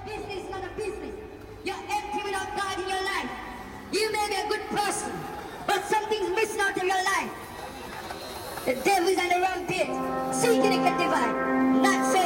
business is not a business. You're empty without God in your life. You may be a good person, but something's missing out of your life. The devil is on the wrong page. Seeking it can divide. Not so